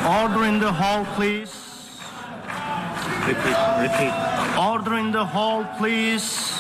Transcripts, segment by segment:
Order in the hall, please. Repeat. Order in the hall, please.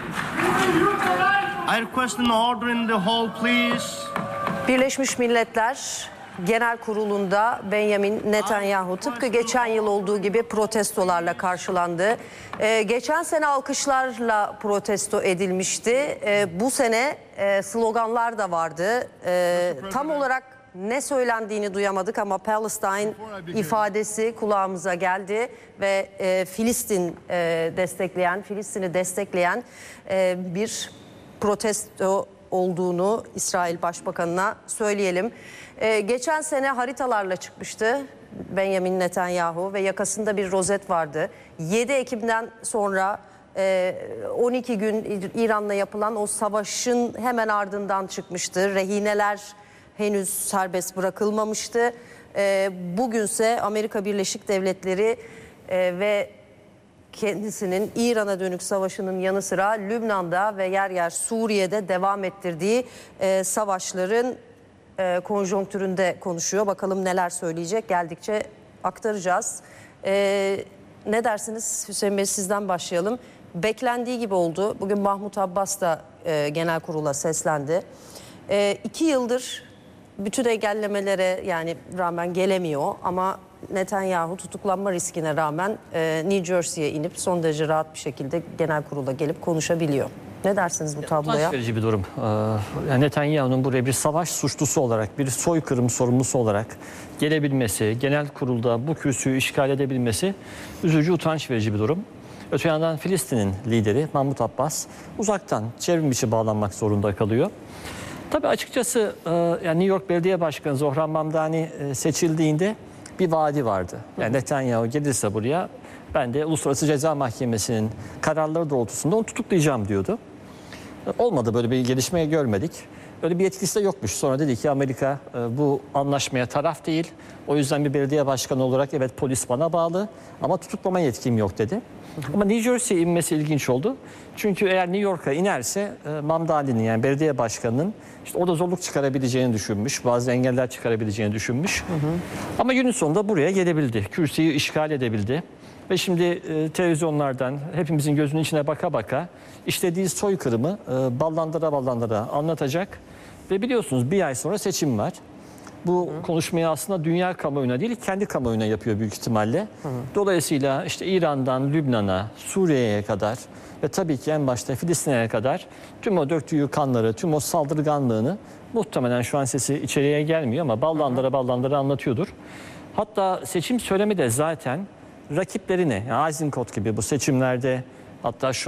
I request an order in the hall, please. Birleşmiş Milletler Genel Kurulu'nda Benjamin Netanyahu tıpkı geçen yıl olduğu gibi protestolarla karşılandı. Geçen sene alkışlarla protesto edilmişti. Bu sene sloganlar da vardı. Tam olarak ne söylendiğini duyamadık ama Palestine ifadesi kulağımıza geldi ve Filistin'i destekleyen bir protesto olduğunu İsrail Başbakanı'na söyleyelim. Geçen sene haritalarla çıkmıştı Benjamin Netanyahu ve yakasında bir rozet vardı. 7 Ekim'den sonra 12 gün İran'la yapılan o savaşın hemen ardından çıkmıştı. Rehineler henüz serbest bırakılmamıştı. Bugünse Amerika Birleşik Devletleri ve kendisinin İran'a dönük savaşının yanı sıra Lübnan'da ve yer yer Suriye'de devam ettirdiği savaşların konjonktüründe konuşuyor. Bakalım neler söyleyecek, geldikçe aktaracağız. Ne dersiniz Hüseyin Bey, sizden başlayalım. Beklendiği gibi oldu. Bugün Mahmut Abbas da genel kurula seslendi. 2 yıldır bütün engellemelere rağmen gelemiyor ama Netanyahu tutuklanma riskine rağmen New Jersey'ye inip son derece rahat bir şekilde genel kurula gelip konuşabiliyor. Ne dersiniz bu tabloya? Utanç verici bir durum. Netanyahu'nun buraya bir savaş suçlusu olarak, bir soykırım sorumlusu olarak gelebilmesi, genel kurulda bu kürsüyü işgal edebilmesi üzücü, utanç verici bir durum. Öte yandan Filistin'in lideri Mahmut Abbas uzaktan çevrim içi bağlanmak zorunda kalıyor. Tabii açıkçası New York Belediye Başkanı Zohran Mamdani seçildiğinde bir vaadi vardı. Yani Netanyahu gelirse buraya ben de Uluslararası Ceza Mahkemesi'nin kararları doğrultusunda onu tutuklayacağım diyordu. Olmadı, böyle bir gelişmeyi görmedik. Öyle bir yetkisi de yokmuş. Sonra dedi ki Amerika bu anlaşmaya taraf değil. O yüzden bir belediye başkanı olarak evet polis bana bağlı ama tutuklama yetkim yok dedi. Ama New Jersey'ye inmesi ilginç oldu. Çünkü eğer New York'a inerse Mamdani'nin yani belediye başkanının işte orada zorluk çıkarabileceğini düşünmüş. Bazı engeller çıkarabileceğini düşünmüş. Ama günün sonunda buraya gelebildi. Kürsüyü işgal edebildi. Ve şimdi televizyonlardan hepimizin gözünün içine baka baka işlediği soykırımı ballandıra anlatacak. Ve biliyorsunuz bir ay sonra seçim var. Bu konuşmayı aslında dünya kamuoyuna değil kendi kamuoyuna yapıyor büyük ihtimalle. Dolayısıyla işte İran'dan Lübnan'a, Suriye'ye kadar ve tabii ki en başta Filistin'e kadar tüm o döktüğü kanları, tüm o saldırganlığını muhtemelen şu an sesi içeriye gelmiyor ama ballandıra anlatıyordur. Hatta seçim söylemi de zaten rakiplerine, yani Eisenkot gibi bu seçimlerde hatta şu